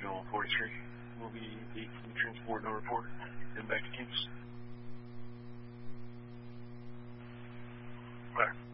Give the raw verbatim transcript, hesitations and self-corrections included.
on forty-three. We'll be the transport no report. Then back to campus. Bye.